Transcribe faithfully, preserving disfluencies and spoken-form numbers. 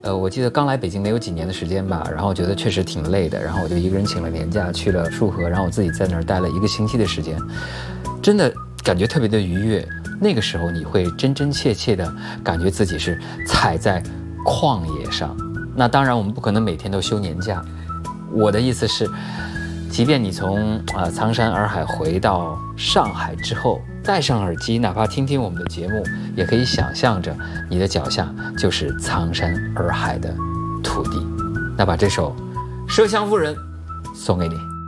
呃，我记得刚来北京没有几年的时间吧，然后我觉得确实挺累的，然后我就一个人请了年假去了束河，然后我自己在那儿待了一个星期的时间，真的感觉特别的愉悦。那个时候你会真真切切的感觉自己是踩在旷野上。那当然我们不可能每天都休年假，我的意思是，即便你从啊、呃、苍山洱海回到上海之后，戴上耳机，哪怕听听我们的节目，也可以想象着你的脚下就是苍山洱海的土地。那把这首《麝香妇人》送给你。